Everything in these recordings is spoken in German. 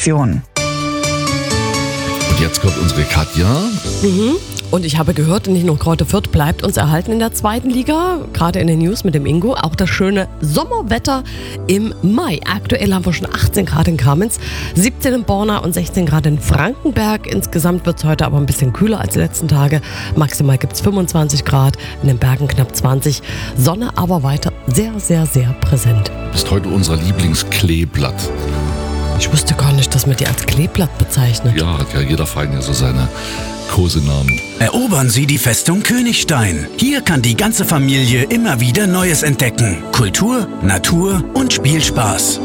Redaktion. Und jetzt kommt unsere Katja. Und ich habe gehört, nicht nur Greuther Fürth bleibt uns erhalten in der zweiten Liga, gerade in den News mit dem Ingo, auch das schöne Sommerwetter im Mai. Aktuell haben wir schon 18 Grad in Kamenz, 17 in Borna und 16 Grad in Frankenberg. Insgesamt wird es heute aber ein bisschen kühler als die letzten Tage. Maximal gibt es 25 Grad, in den Bergen knapp 20. Sonne aber weiter sehr, sehr, sehr präsent. Ist heute unser Lieblingskleeblatt. Ich wusste gar nicht, dass man die als Kleeblatt bezeichnet. Ja, hat ja jeder Verein ja so seine Kosenamen. Erobern Sie die Festung Königstein. Hier kann die ganze Familie immer wieder Neues entdecken. Kultur, Natur und Spielspaß.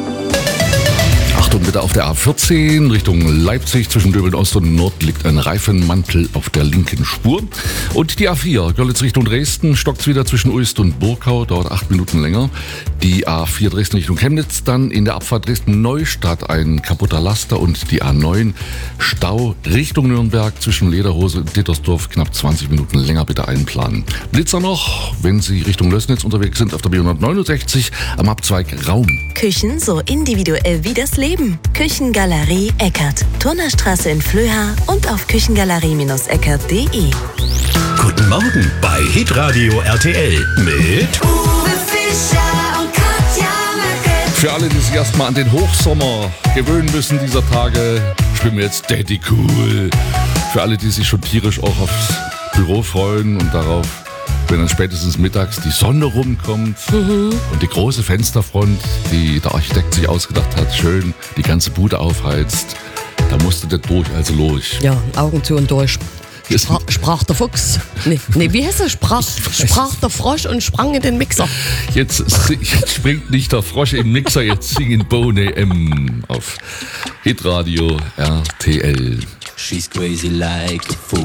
Achtung bitte, auf der A14 Richtung Leipzig zwischen Döbeln Ost und Nord liegt ein Reifenmantel auf der linken Spur. Und die A4 Görlitz Richtung Dresden stockt's wieder zwischen Uist und Burkau, dauert 8 Minuten länger. Die A4 Dresden Richtung Chemnitz, dann in der Abfahrt Dresden-Neustadt ein kaputter Laster und die A9 Stau Richtung Nürnberg zwischen Lederhose und Dittersdorf, knapp 20 Minuten länger bitte einplanen. Blitzer noch, wenn Sie Richtung Lößnitz unterwegs sind, auf der B169 am Abzweig Raum. Küchen so individuell wie das Leben. Küchengalerie Eckert. Turnerstraße in Flöha und auf küchengalerie-eckert.de. Guten Morgen bei Hitradio RTL mit Uwe Fischer und Katja Möcke. Für alle, die sich erstmal an den Hochsommer gewöhnen müssen dieser Tage, spielen wir jetzt Daddy Cool. Für alle, die sich schon tierisch auch aufs Büro freuen und darauf, wenn dann spätestens mittags die Sonne rumkommt und die große Fensterfront, die der Architekt sich ausgedacht hat, schön die ganze Bude aufheizt, da musste der durch, also durch. Ja, Augen zu und durch. Sprach der Fuchs. Nee, wie heißt es? Sprach der Frosch und sprang in den Mixer. Jetzt springt nicht der Frosch im Mixer, jetzt singen Bone M auf Hitradio RTL. She's crazy like a fool.